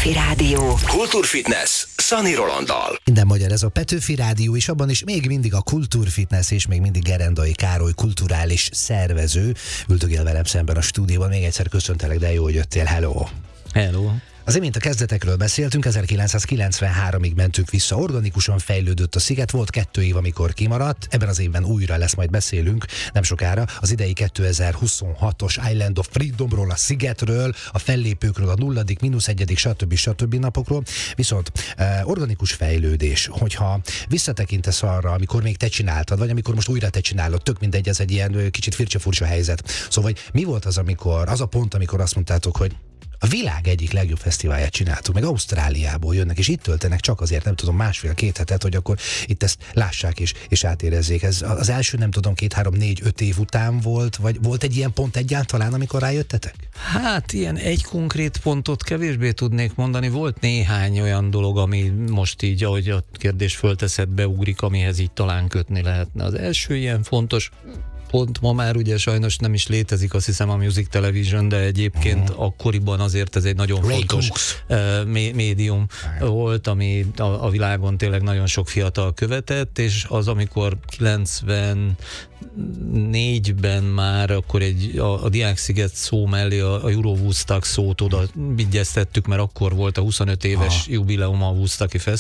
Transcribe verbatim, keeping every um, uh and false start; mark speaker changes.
Speaker 1: Petőfi Rádió.
Speaker 2: Kultúrfitness Szani Rolanddal.
Speaker 3: Minden magyar, ez a Petőfi Rádió, és abban is még mindig a Kultúrfitness, és még mindig Gerendai Károly kulturális szervező. Üldögél velem szemben a stúdióban. Még egyszer köszöntelek, de jó, hogy jöttél. Hello!
Speaker 4: Hello!
Speaker 3: Az imént a kezdetekről beszéltünk, ezerkilencszázkilencvenháromig mentünk vissza, organikusan fejlődött a sziget, volt kettő év, amikor kimaradt, ebben az évben újra lesz, majd beszélünk, nem sokára, az idei kétezer-huszonhatos Island of Freedomról, a szigetről, a fellépőkről, a nulladik, mínusz egyedik, stb. stb. Napokról, viszont eh, organikus fejlődés, hogyha visszatekintesz arra, amikor még te csináltad, vagy amikor most újra te csinálod, tök mindegy, ez egy ilyen kicsit furcsa-furcsa helyzet. Szóval, hogy mi volt az, amikor, az a pont, amikor azt mondtátok, hogy a világ egyik legjobb fesztiválját csináltuk, meg Ausztráliából jönnek, és itt töltenek csak azért, nem tudom, másfél-két hetet, hogy akkor itt ezt lássák és, és átérezzék. Ez az első, nem tudom, két, három, négy, öt év után volt, vagy volt egy ilyen pont egyáltalán, amikor rájöttetek?
Speaker 4: Hát ilyen egy konkrét pontot kevésbé tudnék mondani. Volt néhány olyan dolog, ami most így, ahogy a kérdés fölteszed, beugrik, amihez így talán kötni lehetne. Az első ilyen fontos pont ma már ugye sajnos nem is létezik, azt hiszem, a Music Television, de egyébként uh-huh. akkoriban azért ez egy nagyon
Speaker 3: Ray
Speaker 4: fontos uh, mé- médium uh-huh. volt, ami a, a világon tényleg nagyon sok fiatal követett, és az, amikor kilencvennégyben már akkor egy, a, a Diáksziget szó mellé a, a Euro Woodstock szót oda vigyeztettük, mert akkor volt a huszonöt éves uh-huh. jubileum a Woodstocki Fesztivál,